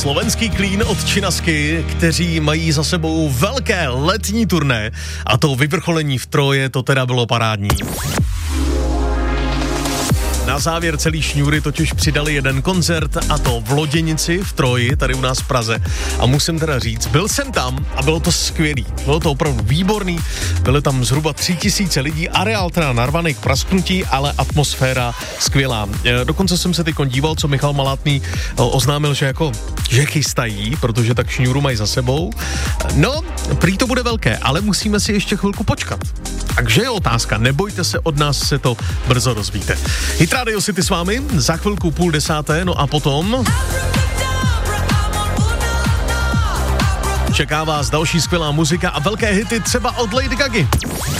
Slovenský Klín od Činasky, kteří mají za sebou velké letní turné a to vyvrcholení v Troje, to teda bylo parádní. Na závěr celý šňůry totiž přidali jeden koncert a to v Loděnici v Troji, tady u nás v Praze. A musím teda říct, byl jsem tam a bylo to skvělý. Bylo to opravdu výborný, byly tam zhruba 3000 lidí, areál teda narvaný k prasknutí, ale atmosféra skvělá. Dokonce jsem se teď díval, co Michal Malátný oznámil, že chystají, protože tak šňůru mají za sebou. No, prý to bude velké, ale musíme si ještě chvilku počkat. Takže je otázka, nebojte se, od nás se to brzo dozvíte. Hit Radio City s vámi, za chvilku 9:30, no a potom čeká vás další skvělá muzika a velké hity třeba od Lady Gagy.